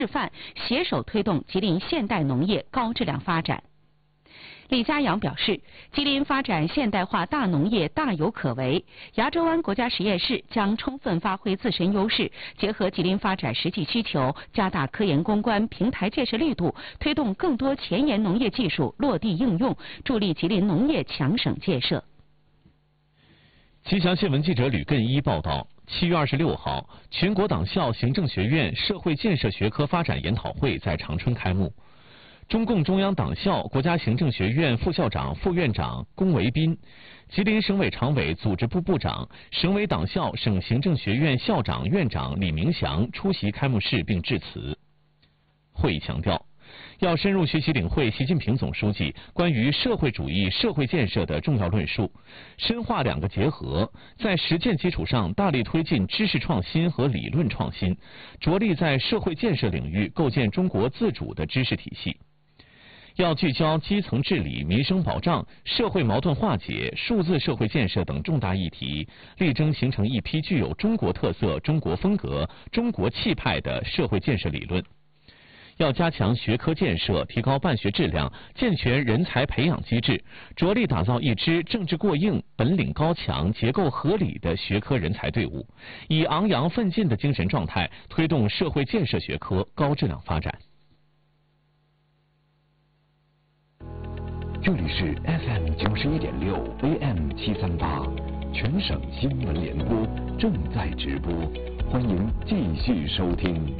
示范，携手推动吉林现代农业高质量发展。李家阳表示，吉林发展现代化大农业大有可为。牙洲湾国家实验室将充分发挥自身优势，结合吉林发展实际需求，加大科研攻关平台建设力度，推动更多前沿农业技术落地应用，助力吉林农业强省建设。 吉祥新闻记者吕艮一报道，7月26号，全国党校行政学院社会建设学科发展研讨会在长春开幕。中共中央党校国家行政学院副校长、副院长龚维斌，吉林省委常委组织部部长、省委党校省行政学院校长、院长李明祥出席开幕式并致辞。会议强调，要深入学习领会习近平总书记关于社会主义社会建设的重要论述，深化两个结合，在实践基础上大力推进知识创新和理论创新，着力在社会建设领域构建中国自主的知识体系。要聚焦基层治理、民生保障、社会矛盾化解、数字社会建设等重大议题，力争形成一批具有中国特色、中国风格、中国气派的社会建设理论。要加强学科建设，提高办学质量，健全人才培养机制，着力打造一支政治过硬、本领高强、结构合理的学科人才队伍，以昂扬奋进的精神状态，推动社会建设学科高质量发展。 这里是 FM 91.6 AM 738，全省新闻联播正在直播，欢迎继续收听。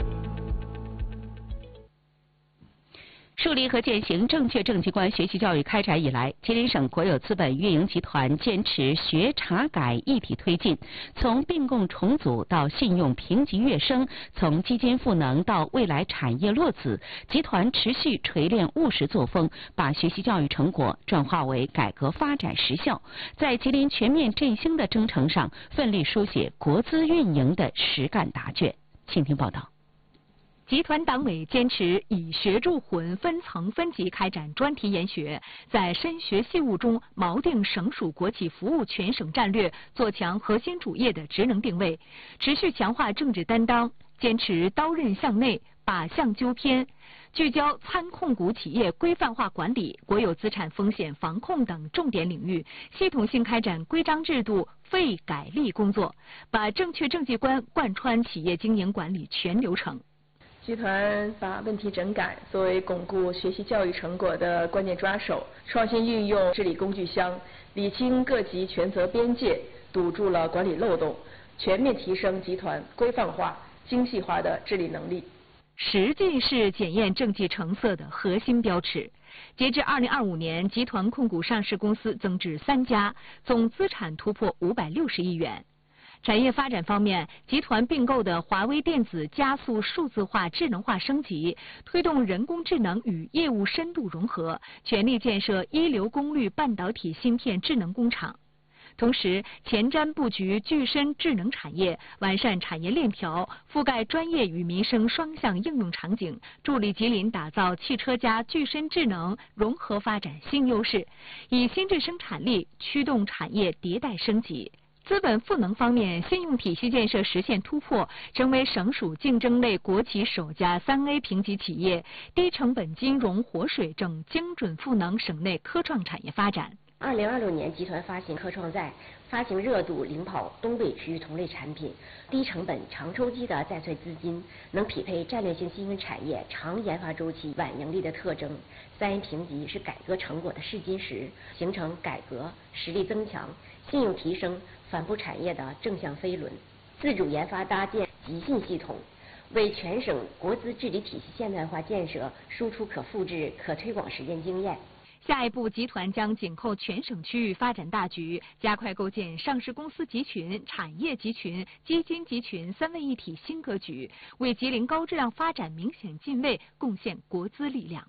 树立和践行正确政绩观学习教育开展以来，吉林省国有资本运营集团坚持学查改一体推进，从并购重组到信用评级跃升，从基金赋能到未来产业落子，集团持续锤炼务实作风，把学习教育成果转化为改革发展实效，在吉林全面振兴的征程上奋力书写国资运营的实干答卷。请听报道。 集团党委坚持以学助混分层分级开展专题研学，在深学细务中锚定省属国企服务全省战略，做强核心主业的职能定位，持续强化政治担当，坚持刀刃向内，靶向纠偏，聚焦参控股企业规范化管理、国有资产风险防控等重点领域，系统性开展规章制度废改立工作，把正确政绩观贯穿企业经营管理全流程。 集团把问题整改作为巩固学习教育成果的关键抓手，创新运用治理工具箱，理清各级权责边界，堵住了管理漏洞，全面提升集团规范化、精细化的治理能力。 实际是检验政绩成色的核心标尺。截至2025年，集团控股上市公司增至3家，总资产突破560亿元。产业发展方面，集团并购的华为电子加速数字化、智能化升级，推动人工智能与业务深度融合，全力建设一流功率半导体芯片智能工厂。同时，前瞻布局具身智能产业，完善产业链条，覆盖专业与民生双向应用场景，助力吉林打造汽车加具身智能融合发展新优势，以新质生产力驱动产业迭代升级。资本赋能方面，信用体系建设实现突破，成为省属竞争类国企首家3A 评级企业，低成本金融活水正精准赋能省内科创产业发展。 2026年，集团发行科创债，发行热度领跑东北区域同类产品，低成本长周期的债券资金，能匹配战略性新兴产业长研发周期、晚盈利的特征。3A 评级是改革成果的试金石，形成改革实力增强、信用提升、反哺产业的正向飞轮。自主研发搭建集信系统，为全省国资治理体系现代化建设输出可复制、可推广实践经验。 下一步，集团将紧扣全省区域发展大局，加快构建上市公司集群、产业集群、基金集群3位一体新格局，为吉林高质量发展明显进位贡献国资力量。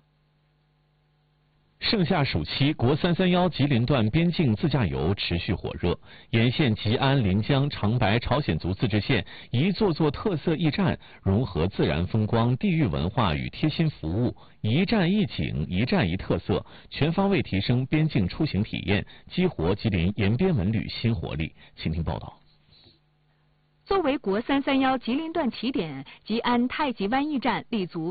盛夏暑期，国331吉林段边境自驾游持续火热，沿线吉安、临江、长白朝鲜族自治县一座座特色驿站，融合自然风光、地域文化与贴心服务，一站一景、一站一特色，全方位提升边境出行体验，激活吉林沿边文旅新活力。请听报道。 作为国331吉林段起点，吉安太极湾驿站立足